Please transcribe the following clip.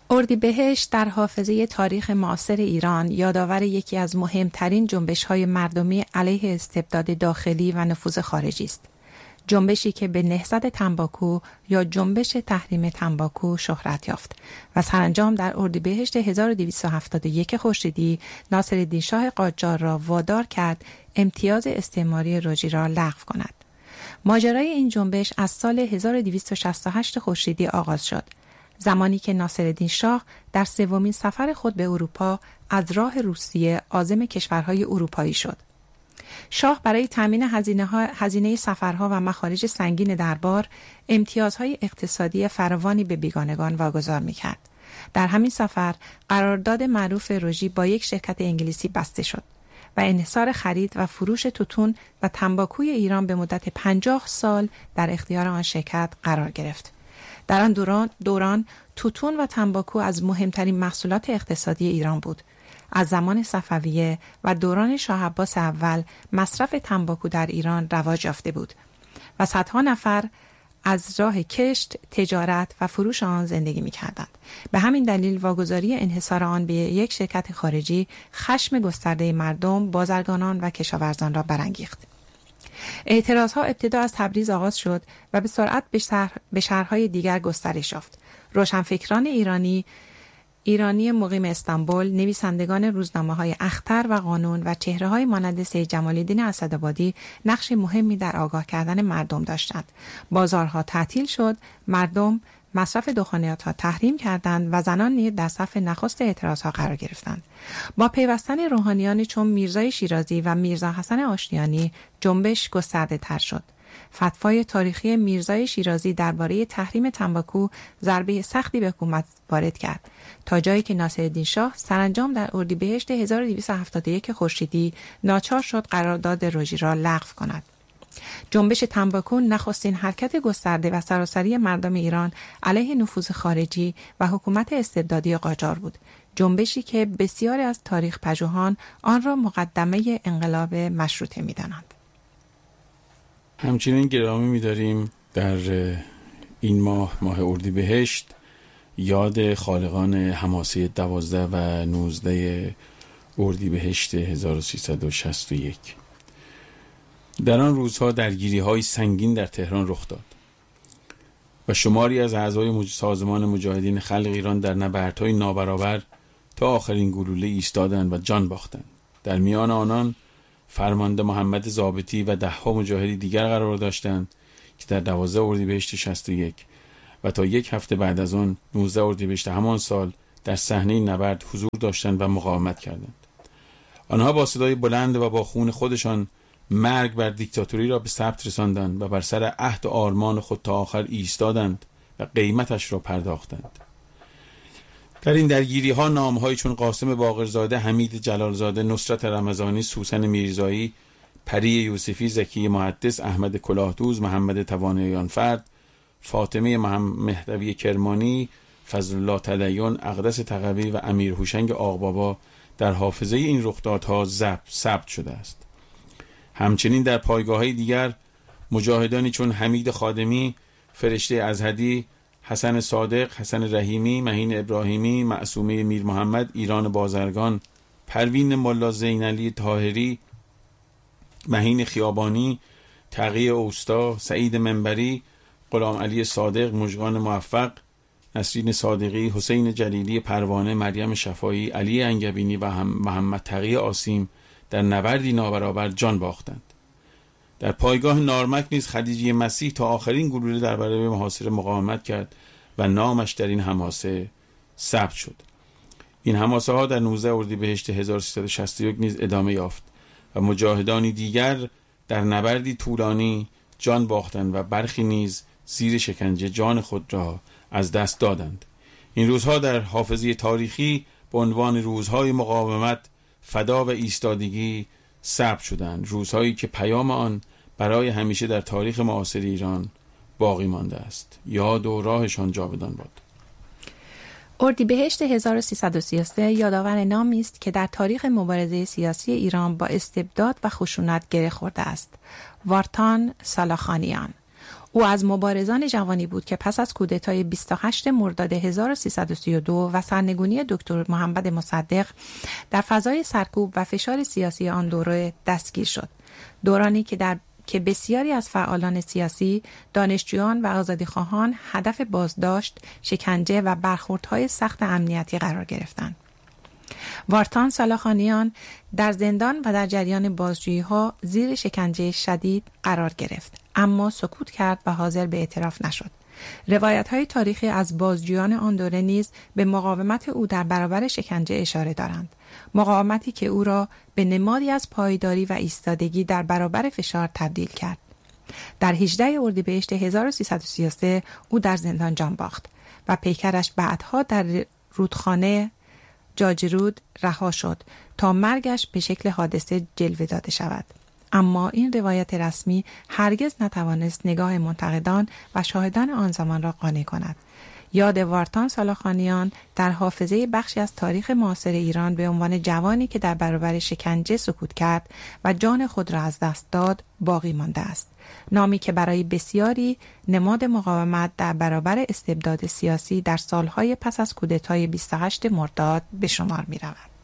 اردیبهشت در حافظه تاریخ معاصر ایران یادآور یکی از مهمترین جنبش‌های مردمی علیه استبداد داخلی و نفوذ خارجی است. جنبشی که به نهضت تنباکو یا جنبش تحریم تنباکو شهرت یافت و سرانجام در اردیبهشت 1271 خورشیدی ناصرالدین شاه قاجار را وادار کرد امتیاز استعماری رژی را لغو کند. ماجرای این جنبش از سال 1268 خورشیدی آغاز شد، زمانی که ناصرالدین شاه در سومین سفر خود به اروپا از راه روسیه عازم کشورهای اروپایی شد. شاه برای تامین هزینه سفرها و مخارج سنگین دربار امتیازهای اقتصادی فراوانی به بیگانگان واگذار می‌کرد. در همین سفر قرارداد معروف رژی با یک شرکت انگلیسی بسته شد و انحصار خرید و فروش توتون و تنباکوی ایران به مدت 50 سال در اختیار آن شرکت قرار گرفت. در آن دوران توتون و تنباکو از مهمترین محصولات اقتصادی ایران بود. از زمان صفویه و دوران شاه عباس اول مصرف تنباکو در ایران رواج یافته بود و صدها نفر از راه کشت، تجارت و فروش آن زندگی می‌کردند. به همین دلیل واگذاری انحصار آن به یک شرکت خارجی خشم گسترده مردم، بازرگانان و کشاورزان را برانگیخت. اعتراضها ابتدا از تبریز آغاز شد و به سرعت به شهرهای دیگر گسترش یافت. روشنفکران ایرانی مقیم استانبول، نویسندگان روزنامه‌های اختر و قانون و چهره‌های مانند سید جمال‌الدین اسدآبادی نقش مهمی در آگاه کردن مردم داشتند. بازارها تعطیل شد، مردم مصرف دخانیات را تحریم کردند و زنان نیز در صف نخست اعتراضها قرار گرفتند. با پیوستن روحانیانی چون میرزای شیرازی و میرزا حسن آشتیانی جنبش گسترده تر شد. فتوای تاریخی میرزای شیرازی درباره تحریم تنباکو ضربه سختی به حکومت وارد کرد تا جایی که ناصرالدین شاه سرانجام در اردیبهشت 1271 خورشیدی ناچار شد قرارداد رژی را لغو کند. جنبش تنباکو نخستین حرکت گسترده و سراسری مردم ایران علیه نفوذ خارجی و حکومت استبدادی قاجار بود. جنبشی که بسیاری از تاریخ پژوهان آن را مقدمه انقلاب مشروطه می‌دانند. همچنین گرامی می‌داریم در این ماه اردیبهشت یاد خالقان حماسه 12 و 19 اردیبهشت 1361. در آن روزها درگیری‌های سنگین در تهران رخ داد و شماری از اعضای سازمان مجاهدین خلق ایران در نبردهای نابرابر تا آخرین گلوله ایستادند و جان باختند. در میان آنان فرمانده محمد ضابطی و 10 مجاهد دیگر قرار داشتند که در 12 اردیبهشت 61 و تا یک هفته بعد از آن 19 اردیبهشت همان سال در صحنه نبرد حضور داشتند و مقاومت کردند. آنها با صدای بلند و با خون خودشان مرگ بر دیکتاتوری را به ثبت رساندند و بر سر عهد و آرمان خود تا آخر ایستادند و قیمتش را پرداختند. در این درگیری ها نام‌هایی چون قاسم باقرزاده، حمید جلالزاده، نصرت رمضانی، سوسن میرزایی، پری یوسفی، زکی محدث، احمد کلاهدوز، محمد توانایان فرد، فاطمه مهدوی کرمانی، فضل الله تلیون، اقدس تقوی و امیر هوشنگ آقبابا در حافظه این رخدادها ثبت شده است. همچنین در پایگاه‌های دیگر مجاهدانی چون حمید خادمی، فرشته ازهدی، حسن صادق، حسن رحیمی، مهین ابراهیمی، معصومه میر محمد، ایران بازرگان، پروین ملا زینعلی طاهری، مهین خیابانی، تقی اوستا، سعید منبری، غلام علی صادق، مژگان موفق، نسرین صادقی، حسین جلیلی پروانه، مریم شفایی، علی انگبینی و محمد تقی آسیم در نبردی نابرابر جان باختند. در پایگاه نارمک نیز خدیجه مسیح تا آخرین گلوله در برابر محاصره مقاومت کرد و نامش در این حماسه ثبت شد. این حماسه ها در 19 اردیبهشت 1361 نیز ادامه یافت و مجاهدانی دیگر در نبردی طولانی جان باختند و برخی نیز زیر شکنجه جان خود را از دست دادند. این روزها در حافظه تاریخی به عنوان روزهای مقاومت، فدا و ایستادگی ثبت شدند، روزهایی که پیام آن برای همیشه در تاریخ معاصر ایران باقی مانده است. یاد و راهشان جاودان باد. اردیبهشت 1333 یادآور نامی است که در تاریخ مبارزه سیاسی ایران با استبداد و خشونت گره خورده است. وارتان سالاخانیان. او از مبارزان جوانی بود که پس از کودتای 28 مرداد 1332 و سرنگونی دکتر محمد مصدق در فضای سرکوب و فشار سیاسی آن دوره دستگیر شد. دورانی که بسیاری از فعالان سیاسی، دانشجویان و آزادیخواهان هدف بازداشت، شکنجه و برخوردهای سخت امنیتی قرار گرفتند. وارتان سالاخانیان در زندان و در جریان بازجویی‌ها زیر شکنجه شدید قرار گرفت، اما سکوت کرد و حاضر به اعتراف نشد. روایت‌های تاریخی از بازجویان آن دوره نیز به مقاومت او در برابر شکنجه اشاره دارند. مقاومتی که او را به نمادی از پایداری و ایستادگی در برابر فشار تبدیل کرد. در 18 اردیبهشت 1333 او در زندان جان باخت و پیکرش بعدها در رودخانه جاجرود رها شد تا مرگش به شکل حادثه جلوه داده شود. اما این روایت رسمی هرگز نتوانست نگاه منتقدان و شاهدان آن زمان را قانع کند. یاد وارتان سالاخانیان در حافظه بخشی از تاریخ معاصر ایران به عنوان جوانی که در برابر شکنجه سکوت کرد و جان خود را از دست داد باقی مانده است. نامی که برای بسیاری نماد مقاومت در برابر استبداد سیاسی در سالهای پس از کودتای 28 مرداد به شمار می رود.